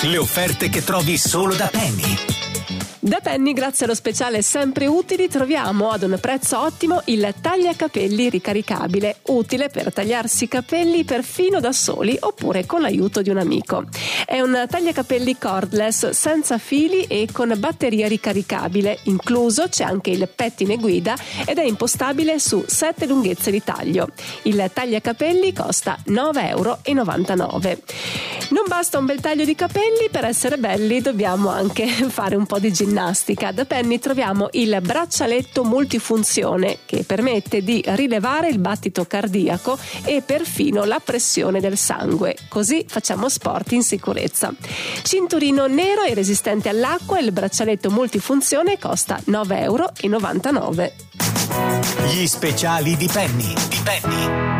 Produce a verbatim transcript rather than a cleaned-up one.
Le offerte che trovi solo da Penny. Da Penny, grazie allo speciale Sempre Utili, troviamo ad un prezzo ottimo il tagliacapelli ricaricabile, utile per tagliarsi i capelli perfino da soli oppure con l'aiuto di un amico. È un tagliacapelli cordless senza fili e con batteria ricaricabile, incluso c'è anche il pettine guida ed è impostabile su sette lunghezze di taglio. Il tagliacapelli costa nove virgola novantanove euro. Non basta un bel taglio di capelli, per essere belli dobbiamo anche fare un po' di ginnastica. Da Penny troviamo il braccialetto multifunzione che permette di rilevare il battito cardiaco e perfino la pressione del sangue, così facciamo sport in sicurezza. Cinturino nero e resistente all'acqua, il braccialetto multifunzione costa nove virgola novantanove euro. Gli speciali di Penny. Di Penny.